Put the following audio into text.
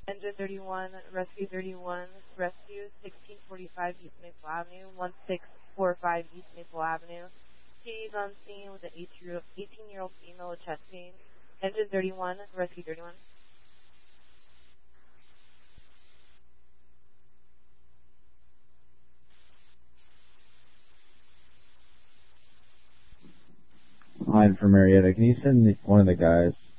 Engine 31, Rescue 31, Rescue 1645 East Maple Avenue, 1645 East Maple Avenue. She's on scene with an 18-year-old female with chest pain. Engine 31, Rescue 31. Line for Marietta. Can you send one of the guys